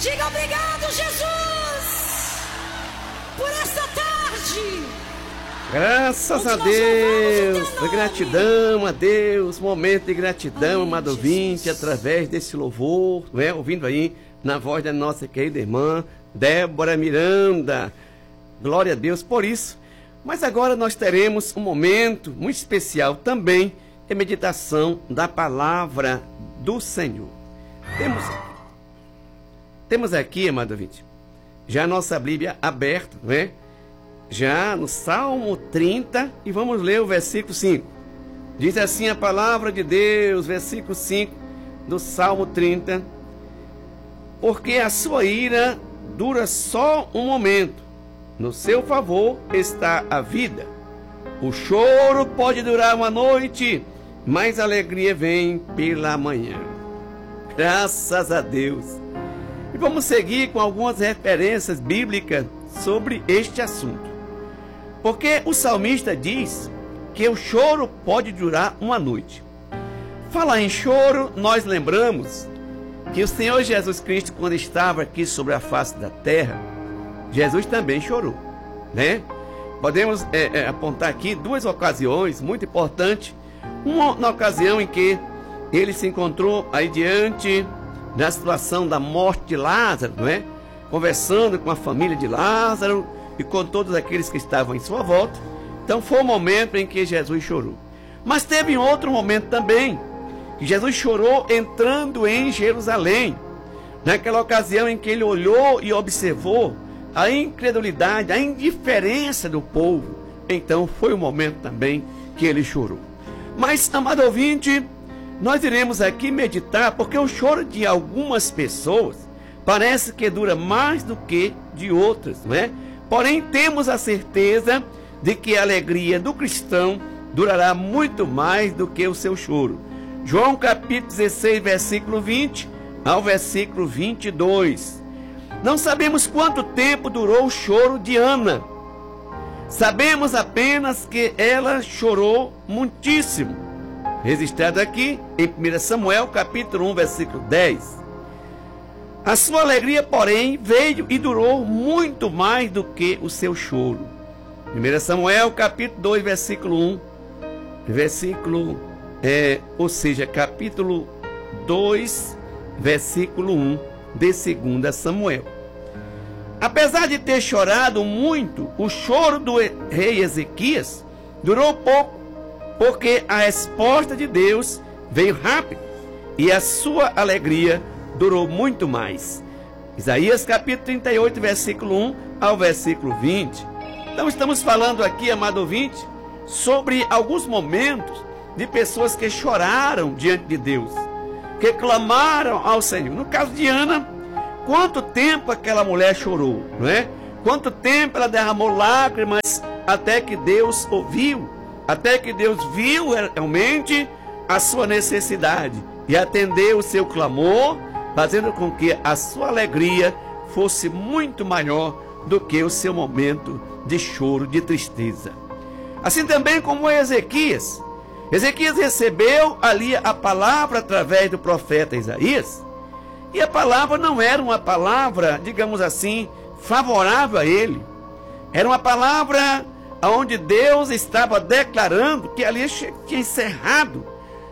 Diga obrigado, Jesus, por esta tarde. Graças a Deus, gratidão a Deus, momento de gratidão, amado ouvinte, através desse louvor, não é? Ouvindo aí na voz da nossa querida irmã Débora Miranda. Glória a Deus por isso. Mas agora nós teremos um momento muito especial também, é meditação da palavra do Senhor. Temos aqui, amado ouvinte, já a nossa Bíblia aberta, não é? Já no Salmo 30, e vamos ler o versículo 5. Diz assim a palavra de Deus, versículo 5 do Salmo 30. Porque a sua ira dura só um momento, no seu favor está a vida. O choro pode durar uma noite, mas a alegria vem pela manhã. Graças a Deus. E vamos seguir com algumas referências bíblicas sobre este assunto. Porque o salmista diz que o choro pode durar uma noite. Falar em choro, nós lembramos que o Senhor Jesus Cristo, quando estava aqui sobre a face da terra, Jesus também chorou, né? Podemos apontar aqui duas ocasiões muito importantes. Uma na ocasião em que ele se encontrou aí diante da situação da morte de Lázaro, não é? Conversando com a família de Lázaro e com todos aqueles que estavam em sua volta. Então foi o momento em que Jesus chorou. Mas teve outro momento também, que Jesus chorou entrando em Jerusalém. Naquela ocasião em que ele olhou e observou a incredulidade, a indiferença do povo. Então foi o momento também que ele chorou. Mas, amado ouvinte, nós iremos aqui meditar, porque o choro de algumas pessoas parece que dura mais do que de outras, não é? Porém, temos a certeza de que a alegria do cristão durará muito mais do que o seu choro. João capítulo 16, versículo 20 ao versículo 22. Não sabemos quanto tempo durou o choro de Ana. Sabemos apenas que ela chorou muitíssimo. Registrado aqui em 1 Samuel capítulo 1, versículo 10. A sua alegria, porém, veio e durou muito mais do que o seu choro. 1 Samuel, capítulo 2, versículo 1. Capítulo 2, versículo 1 de 2 Samuel. Apesar de ter chorado muito, o choro do rei Ezequias durou pouco, porque a resposta de Deus veio rápido e a sua alegria durou muito mais. Isaías capítulo 38, versículo 1 ao versículo 20. Então estamos falando aqui, amado ouvinte, sobre alguns momentos de pessoas que choraram diante de Deus, que clamaram ao Senhor. No caso de Ana, quanto tempo aquela mulher chorou, não é? Quanto tempo ela derramou lágrimas até que Deus ouviu, até que Deus viu realmente a sua necessidade e atendeu o seu clamor, fazendo com que a sua alegria fosse muito maior do que o seu momento de choro, de tristeza. Assim também como Ezequias. Ezequias recebeu ali a palavra através do profeta Isaías, e a palavra não era uma palavra, digamos assim, favorável a ele. Era uma palavra onde Deus estava declarando que ali tinha encerrado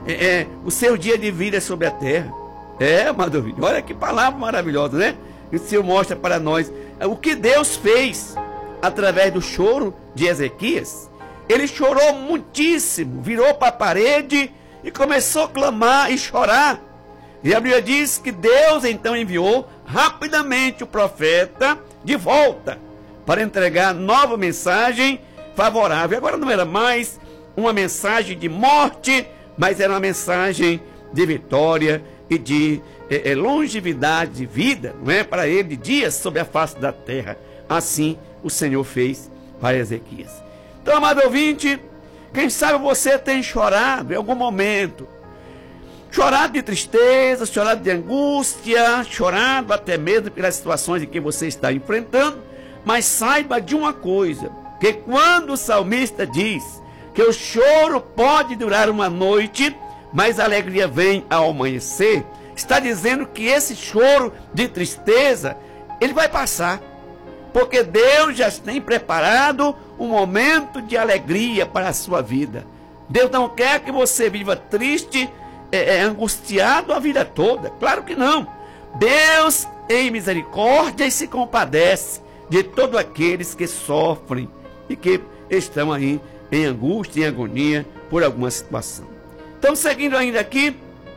o seu dia de vida sobre a terra. Amado ouvinte, olha que palavra maravilhosa, né? E o Senhor mostra para nós o que Deus fez através do choro de Ezequias. Ele chorou muitíssimo, virou para a parede e começou a clamar e chorar. E a Bíblia diz que Deus então enviou rapidamente o profeta de volta para entregar nova mensagem favorável. Agora não era mais uma mensagem de morte, mas era uma mensagem de vitória e de longevidade de vida, não é? Para ele, de dias sobre a face da terra. Assim o Senhor fez para Ezequias. Então, amado ouvinte, quem sabe você tem chorado em algum momento. Chorado de tristeza, chorado de angústia, chorado até mesmo pelas situações em que você está enfrentando. Mas saiba de uma coisa, que quando o salmista diz que o choro pode durar uma noite, mas a alegria vem ao amanhecer, está dizendo que esse choro de tristeza, ele vai passar. Porque Deus já tem preparado um momento de alegria para a sua vida. Deus não quer que você viva triste, angustiado a vida toda. Claro que não. Deus, em misericórdia, se compadece de todos aqueles que sofrem e que estão aí em angústia, em agonia por alguma situação. Então, seguindo ainda aqui,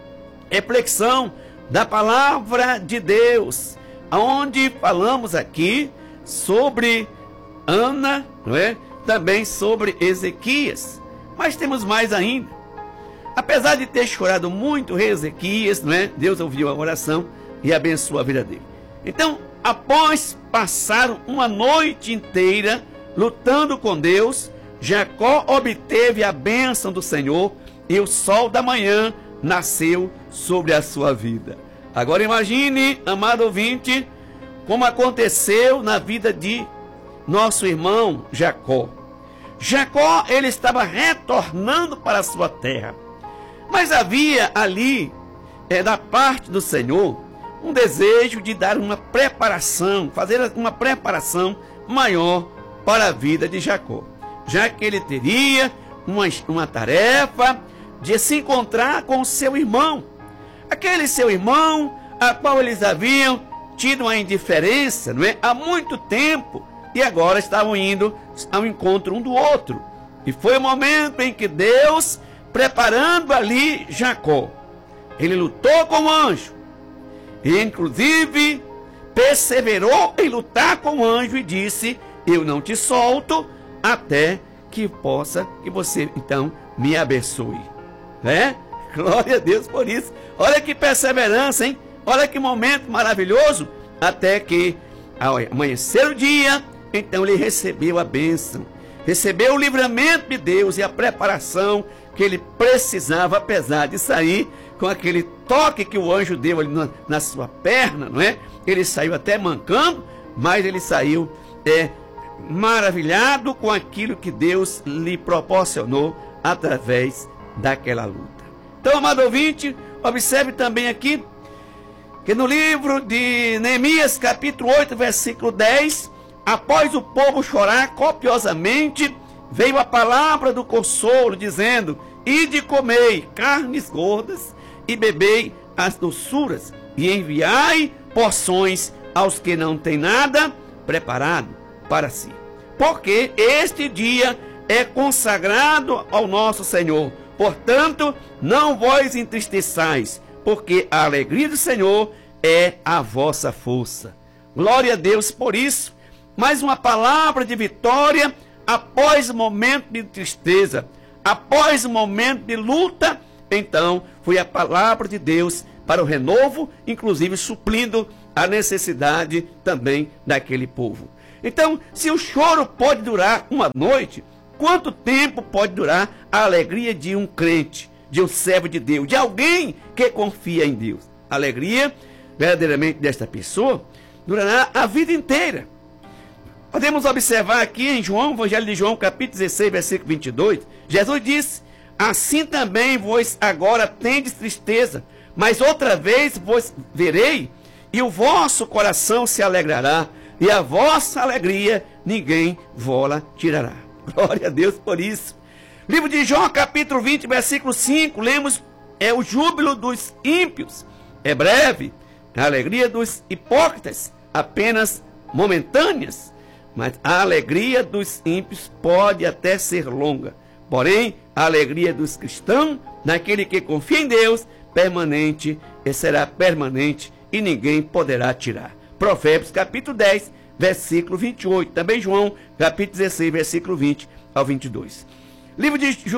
reflexão da palavra de Deus, onde falamos aqui sobre Ana, não é? Também sobre Ezequias. Mas temos mais ainda. Apesar de ter chorado muito o rei Ezequias, não é? Deus ouviu a oração e abençoou a vida dele. Então, após passar uma noite inteira lutando com Deus, Jacó obteve a bênção do Senhor e o sol da manhã nasceu sobre a sua vida. Agora imagine, amado ouvinte, como aconteceu na vida de nosso irmão Jacó. Jacó, ele estava retornando para a sua terra, mas havia ali, da parte do Senhor, um desejo de dar uma preparação, fazer uma preparação maior para a vida de Jacó, já que ele teria uma tarefa de se encontrar com o seu irmão, aquele seu irmão a qual eles haviam tido uma indiferença, não é? Há muito tempo, e agora estavam indo ao encontro um do outro. E foi o momento em que Deus, preparando ali Jacó, ele lutou com o anjo, e inclusive perseverou em lutar com o anjo e disse: eu não te solto até que você então me abençoe, né? Glória a Deus por isso. Olha que perseverança, hein? Olha que momento maravilhoso. Até que ao amanhecer o dia, então ele recebeu a bênção, recebeu o livramento de Deus e a preparação que ele precisava, apesar de sair com aquele toque que o anjo deu ali na sua perna, não é? Ele saiu até mancando, mas ele saiu maravilhado com aquilo que Deus lhe proporcionou através daquela luta. Então, amado ouvinte, observe também aqui que no livro de Neemias, capítulo 8, versículo 10, após o povo chorar copiosamente, veio a palavra do consolo, dizendo: ide comei carnes gordas e bebei as doçuras, e enviai porções aos que não têm nada preparado para si. Porque este dia é consagrado ao nosso Senhor. Portanto, não vos entristeçais, porque a alegria do Senhor é a vossa força. Glória a Deus por isso. Mais uma palavra de vitória após o momento de tristeza, após o momento de luta. Então, foi a palavra de Deus para o renovo, inclusive suprindo a necessidade também daquele povo. Então, se o choro pode durar uma noite, quanto tempo pode durar a alegria de um crente, de um servo de Deus, de alguém que confia em Deus? A alegria, verdadeiramente, desta pessoa durará a vida inteira. Podemos observar aqui em João, Evangelho de João, capítulo 16, versículo 22, Jesus disse: assim também vós agora tendes tristeza, mas outra vez vos verei, e o vosso coração se alegrará, e a vossa alegria ninguém vola tirará. Glória a Deus por isso. Livro de João, capítulo 20, versículo 5, lemos: o júbilo dos ímpios é breve, a alegria dos hipócritas apenas momentâneas, mas a alegria dos ímpios pode até ser longa. Porém, a alegria dos cristãos, naquele que confia em Deus, permanente, e será permanente, e ninguém poderá tirar. Provérbios, capítulo 10, versículo 28. Também João, capítulo 16, versículo 20 ao 22. Livro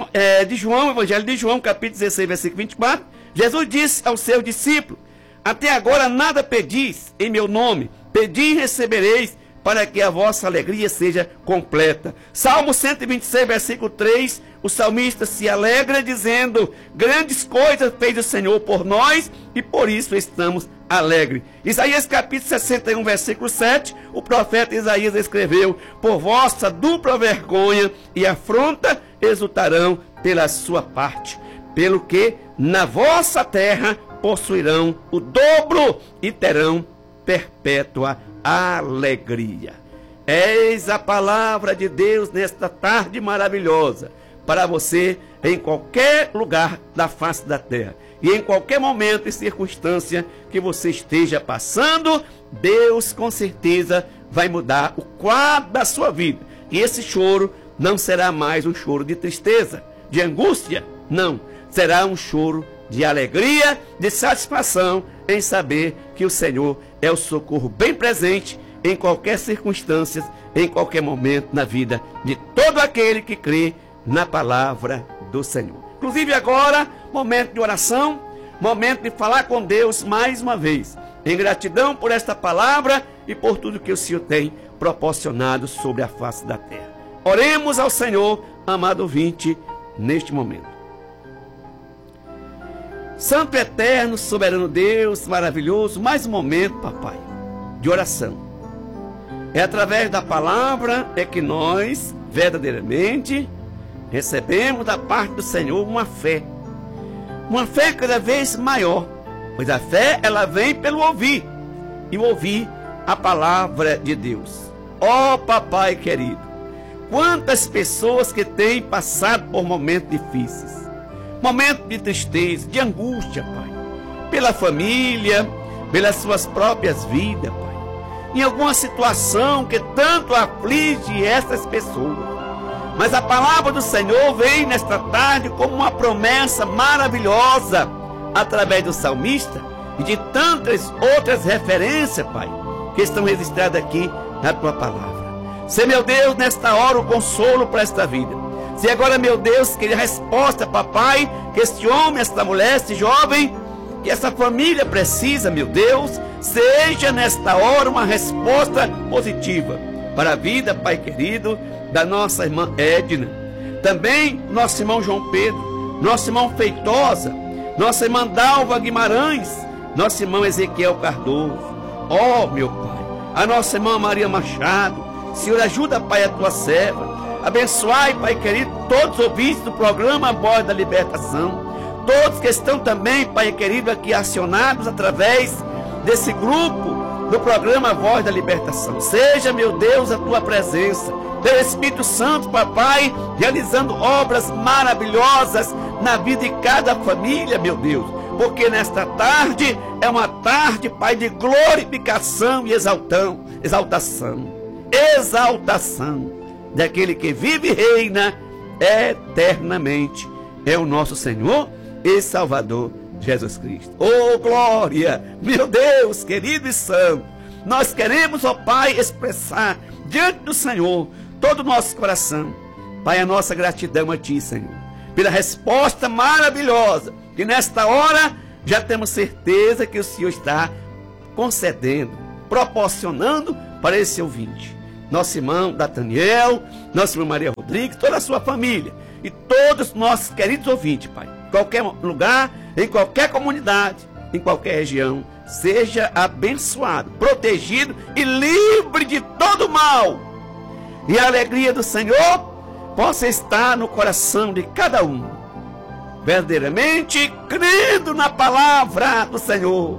de João, Evangelho de João, capítulo 16, versículo 24. Jesus disse aos seus discípulos: até agora nada pedis em meu nome, pedi e recebereis, para que a vossa alegria seja completa. Salmo 126, versículo 3, o salmista se alegra dizendo: grandes coisas fez o Senhor por nós, e por isso estamos alegres. Isaías capítulo 61, versículo 7, o profeta Isaías escreveu: por vossa dupla vergonha e afronta exultarão pela sua parte, pelo que na vossa terra possuirão o dobro e terão perpétua alegria. Eis a palavra de Deus nesta tarde maravilhosa para você em qualquer lugar da face da terra e em qualquer momento e circunstância que você esteja passando. Deus com certeza vai mudar o quadro da sua vida, e esse choro não será mais um choro de tristeza, de angústia, não, será um choro de alegria, de satisfação em saber que o Senhor é o socorro bem presente em qualquer circunstância, em qualquer momento na vida de todo aquele que crê na palavra do Senhor. Inclusive agora, momento de oração, momento de falar com Deus mais uma vez, em gratidão por esta palavra e por tudo que o Senhor tem proporcionado sobre a face da terra. Oremos ao Senhor, amado ouvinte, neste momento. Santo, eterno, soberano Deus, maravilhoso, mais um momento, papai, de oração. É através da palavra é que nós, verdadeiramente, recebemos da parte do Senhor uma fé cada vez maior, pois a fé, ela vem pelo ouvir, e ouvir a palavra de Deus. Ó papai querido, quantas pessoas que têm passado por momentos difíceis, momentos de tristeza, de angústia, pai, pela família, pelas suas próprias vidas, pai, em alguma situação que tanto aflige essas pessoas. Mas a palavra do Senhor vem nesta tarde como uma promessa maravilhosa, através do salmista e de tantas outras referências, pai, que estão registradas aqui na tua palavra. Se, meu Deus, nesta hora o consolo para esta vida. Se agora, meu Deus, que a resposta, papai, que este homem, esta mulher, este jovem, que essa família precisa, meu Deus, seja nesta hora uma resposta positiva para a vida, pai querido, da nossa irmã Edna, também nosso irmão João Pedro, nosso irmão Feitosa, nossa irmã Dalva Guimarães, nosso irmão Ezequiel Cardoso. Ó, meu pai, a nossa irmã Maria Machado. Senhor, ajuda, pai, a tua serva. Abençoai, pai querido, todos os ouvintes do programa Voz da Libertação, todos que estão também, pai querido, aqui acionados através desse grupo do programa Voz da Libertação. Seja, meu Deus, a tua presença, pelo Espírito Santo, papai, realizando obras maravilhosas na vida de cada família, meu Deus, porque nesta tarde é uma tarde, pai, de glorificação e exaltação daquele que vive e reina eternamente, é o nosso Senhor e Salvador Jesus Cristo. Oh, glória, meu Deus querido e santo, nós queremos, ó Pai, expressar diante do Senhor todo o nosso coração, Pai, a nossa gratidão a Ti, Senhor, pela resposta maravilhosa, que nesta hora já temos certeza que o Senhor está concedendo, proporcionando para esse ouvinte. Nosso irmão Nathaniel, nossa irmã Maria Rodrigues, toda a sua família e todos os nossos queridos ouvintes, Pai, em qualquer lugar, em qualquer comunidade, em qualquer região, seja abençoado, protegido e livre de todo mal. E a alegria do Senhor possa estar no coração de cada um, verdadeiramente crendo na palavra do Senhor,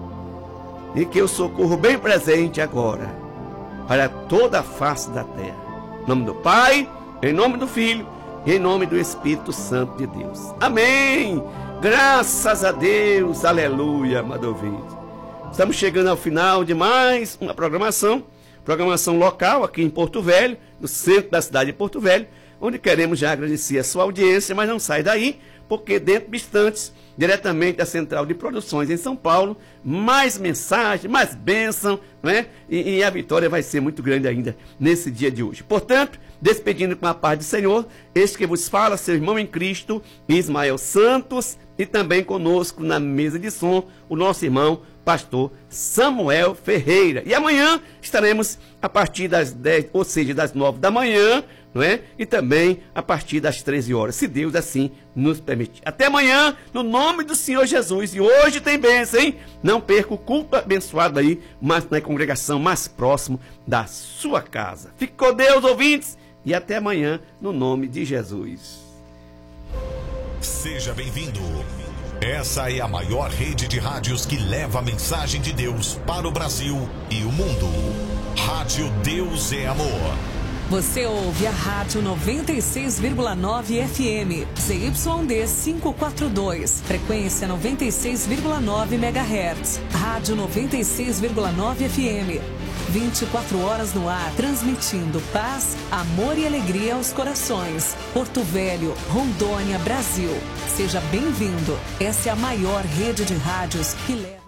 e que o socorro bem presente agora para toda a face da terra. Em nome do Pai, em nome do Filho e em nome do Espírito Santo de Deus. Amém. Graças a Deus. Aleluia, amado ouvinte. Estamos chegando ao final de mais uma programação local aqui em Porto Velho, no centro da cidade de Porto Velho, onde queremos já agradecer a sua audiência, mas não sai daí, porque dentro de instantes, diretamente da Central de Produções em São Paulo, mais mensagem, mais bênção, né? E a vitória vai ser muito grande ainda nesse dia de hoje. Portanto, despedindo com a paz do Senhor, este que vos fala, seu irmão em Cristo, Ismael Santos, e também conosco na mesa de som, o nosso irmão, pastor Samuel Ferreira. E amanhã estaremos a partir das 10, ou seja, das 9 da manhã, não é? E também a partir das 13 horas, se Deus assim nos permitir. Até amanhã, no nome do Senhor Jesus. E hoje tem bênção, hein? Não perca o culto abençoado aí, mas na congregação mais próximo da sua casa. Fique com Deus, ouvintes, e até amanhã, no nome de Jesus. Seja bem-vindo. Essa é a maior rede de rádios que leva a mensagem de Deus para o Brasil e o mundo. Rádio Deus é Amor. Você ouve a Rádio 96,9 FM, ZYD 542, frequência 96,9 MHz. Rádio 96,9 FM, 24 horas no ar, transmitindo paz, amor e alegria aos corações. Porto Velho, Rondônia, Brasil. Seja bem-vindo. Essa é a maior rede de rádios que leva...